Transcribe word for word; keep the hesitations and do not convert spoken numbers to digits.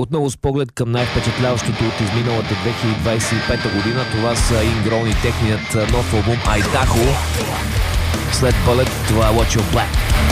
Отново с поглед към най-впечатляващото от изминалата две хиляди двадесет и пета година, това са Ingrown и техният нов албум Idaho. След Bullet, това е Watch Your Black.